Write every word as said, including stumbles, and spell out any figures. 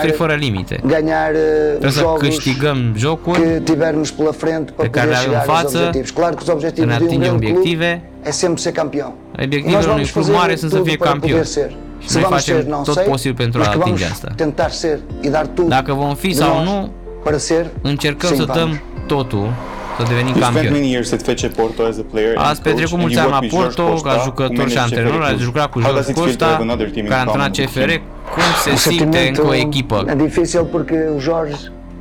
suferi fără limite. ganhar Trebuie să câștigăm jocuri que tivermos pela frente para pe care le poder avem în chegar aos față, objetivos. Claro que os să ne objetivos de um atingem grande clube obiective. é sempre ser campeão. Obiectivul unui club mare sunt să fie campion. Și noi facem tot posibil pentru a atinge asta. Tentar ser e dar tudo. Dacă vom fi sau nu, para ser, încercăm să dăm totul să devenim You spent campioni. many years at F C Porto as a player and Ați petrecut coach, mulți and ani you la worked with Porto George ca Costa, jucător who și managed antrenor, C F R ați jucat cu Cluj. How does George it feel to have Costa, another team in care a common antrenat C with F R. him? Cum se um simte încă o echipă? é difícil porque o Jorge